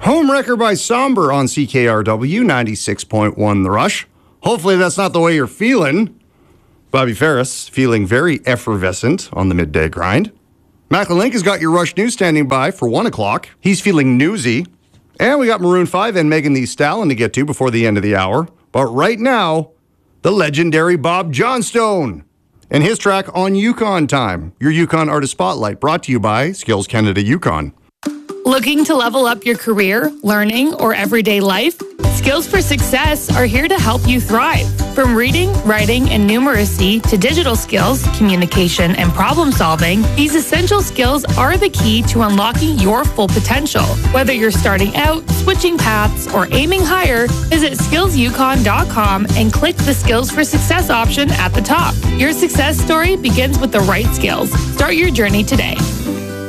Homewrecker by Somber on CKRW 96.1 The Rush. Hopefully that's not the way you're feeling. Bobby Ferris feeling very effervescent on the midday grind. Macklin Link has got your Rush News standing by for 1 o'clock. He's feeling newsy. And we got Maroon 5 and Megan Thee Stallion to get to before the end of the hour. But right now, the legendary Bob Johnstone and his track on Yukon Time. Your Yukon Artist Spotlight brought to you by Skills Canada Yukon. Looking to level up your career, learning, or everyday life? Skills for Success are here to help you thrive. From reading, writing, and numeracy to digital skills, communication, and problem solving, these essential skills are the key to unlocking your full potential. Whether you're starting out, switching paths, or aiming higher, visit skillsyukon.com and click the Skills for Success option at the top. Your success story begins with the right skills. Start your journey today.